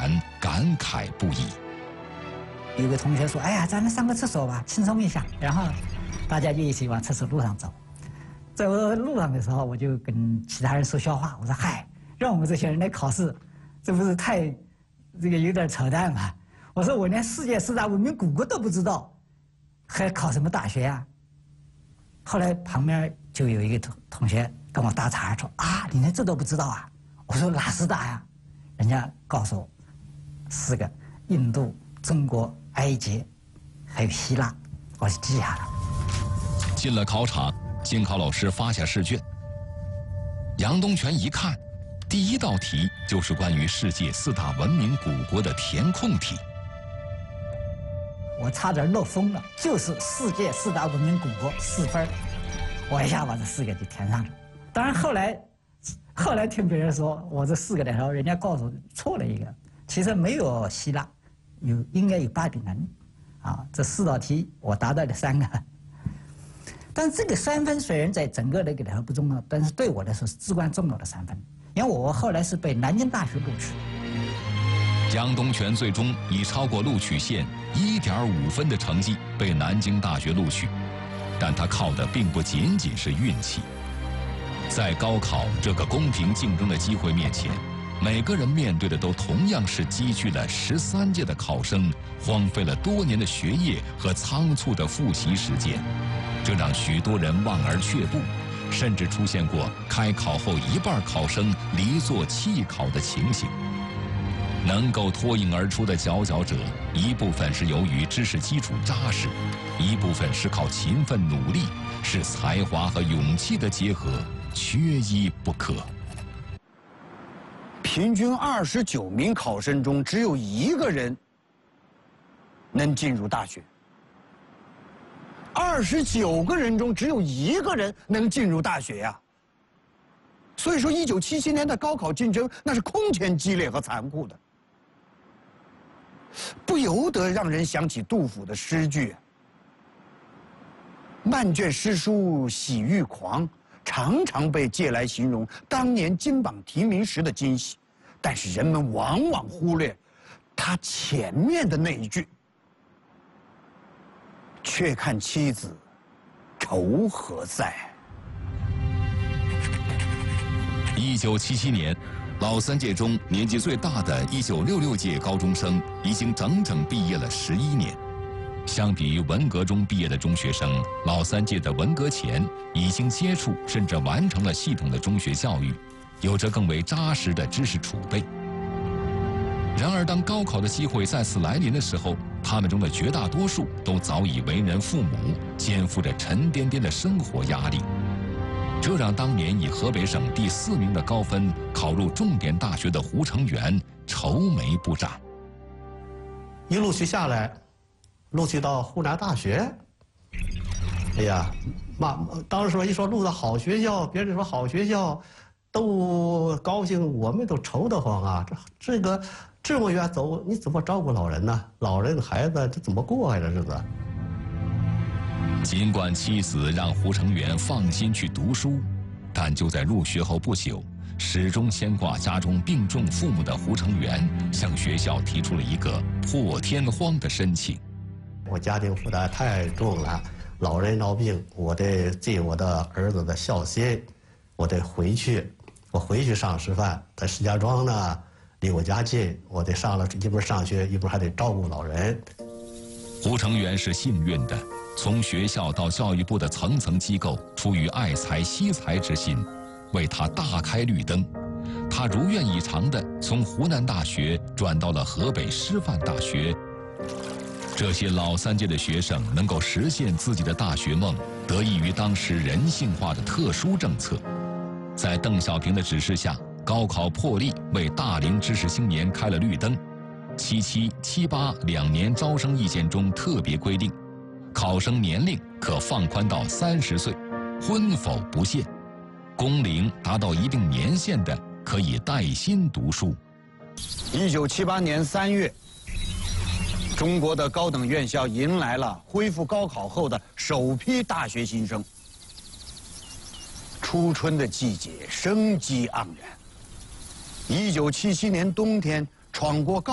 然，感慨不已。 有个同学说：“哎呀，咱们上个厕所吧，轻松一下。”然后大家就一起往厕所路上走。走路上的时候，我就跟其他人说笑话，我说：“嗨，让我们这些人来考试，这不是太这个有点扯淡吗？”我说：“我连世界4大文明古国都不知道，还考什么大学呀？”后来旁边就有一个同学跟我打岔说：“啊，你连这都不知道啊？”我说：“哪4大呀？”人家告诉我4个：印度、中国、埃及，还有希腊。我就记下了。 进了考场，监考老师发下试卷。杨东权一看，第一道题就是关于世界4大文明古国的填空题。 我差点漏风了，就是世界4大文明古国4分，我一下把这4个就填上了。当然后来听别人说我这4个里头，人家告诉我错了一个，其实没有希腊，应该有巴比伦，啊，这4道题我答对了3个。但这个3分虽然在整个那个里头不重要，但是对我来说是至关重要的3分，因为我后来是被南京大学录取。 杨东权最终以超过录取线1.5分的成绩被南京大学录取，但他靠的并不仅仅是运气。在高考这个公平竞争的机会面前，每个人面对的都同样是积聚了13届的考生，荒废了多年的学业和仓促的复习时间，这让许多人望而却步，甚至出现过开考后1半考生离座弃考的情形。能够脱颖而出的佼佼者，一部分是由于知识基础扎实，一部分是靠勤奋努力，是才华和勇气的结合，缺一不可。 平均29名考生中，只有1个人能进入大学；29个人中，只有1个人能进入大学呀。所以说，1977年的高考竞争那是空前激烈和残酷的。不由得让人想起杜甫的诗句：“漫卷诗书喜欲狂”，常常被借来形容当年金榜题名时的惊喜，但是人们往往忽略他前面的那一句：“却看妻子愁何在。 ”1977年，老3届中年纪最大的1966届高中生已经整整毕业了11年。相比于文革中毕业的中学生，老3届的文革前已经接触甚至完成了系统的中学教育，有着更为扎实的知识储备。然而，当高考的机会再次来临的时候，他们中的绝大多数都早已为人父母，肩负着沉甸甸的生活压力。这让当年以河北省第4名的高分考入重点大学的胡成元愁眉不展。 一录取下来，录取到湖南大学。哎呀，当时一说录到好学校，别人说好学校，都高兴，我们都愁得慌啊！这个这么远走，你怎么照顾老人呢？老人孩子这怎么过呀？这日子。 尽管妻子让胡成元放心去读书，但就在入学后不久，始终牵挂家中病重父母的胡成元向学校提出了一个破天荒的申请。 我家庭负担太重了，老人闹病，我得尽我的儿子的孝心，我得回去。我回去上师范，在石家庄呢，离我家近，我得上了一边上学，一边还得照顾老人。 胡成元是幸运的，从学校到教育部的层层机构，出于爱才惜才之心，为他大开绿灯。他如愿以偿地从湖南大学转到了河北师范大学。这些老3届的学生能够实现自己的大学梦，得益于当时人性化的特殊政策。在邓小平的指示下，高考破例为大龄知识青年开了绿灯。77、782年招生意见中特别规定，考生年龄可放宽到30岁，婚否不限，工龄达到一定年限的可以带薪读书。 1978年3月，中国的高等院校迎来了恢复高考后的首批大学新生。初春的季节，生机盎然。1977年冬天，闯过高